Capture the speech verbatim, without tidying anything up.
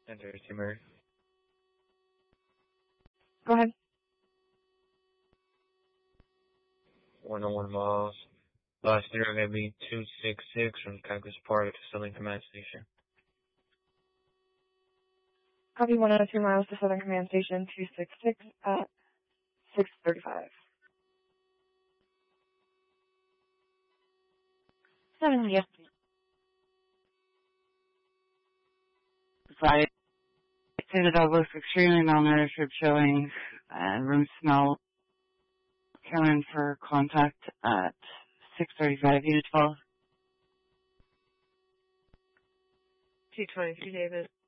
Center Timber. Go ahead. one oh one miles. Last year I'm going to be two six six from Cactus Park to Southern Command Station. Copy one oh two miles to Southern Command Station two six six at six thirty-five. Seven, yes. Right. Say the dog looks extremely malnourished, rib showing, uh, room smell. Come in for contact at six thirty-five, unit twelve. two twenty-two, David.